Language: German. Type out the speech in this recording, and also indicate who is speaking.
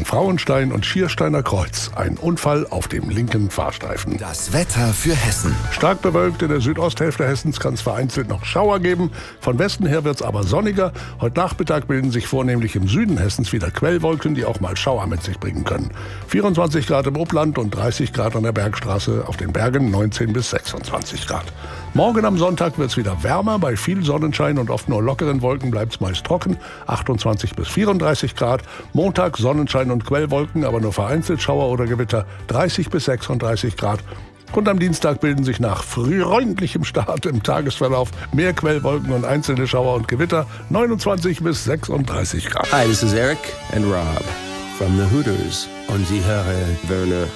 Speaker 1: Frauenstein und Schiersteiner Kreuz. Ein Unfall auf dem linken Fahrstreifen.
Speaker 2: Das Wetter für Hessen.
Speaker 1: Stark bewölkt, in der Südosthälfte Hessens kann es vereinzelt noch Schauer geben. Von Westen her wird es aber sonniger. Heute Nachmittag bilden sich vornehmlich im Süden Hessens wieder Quellwolken, die auch mal Schauer mit sich bringen können. 24 Grad im Upland und 30 Grad an der Bergstraße, auf den Bergen 19 bis 26 Grad. Morgen am Sonntag wird es wieder wärmer. Bei viel Sonnenschein und oft nur lockeren Wolken bleibt es meist trocken. 28 bis 34 Grad. Montag Sonnenschein und Quellwolken, aber nur vereinzelt Schauer oder Gewitter. 30 bis 36 Grad. Und am Dienstag bilden sich nach freundlichem Start im Tagesverlauf mehr Quellwolken und einzelne Schauer und Gewitter. 29 bis 36 Grad.
Speaker 3: Hi, this is Eric and Rob from the Hooters. Und Sie hören Werner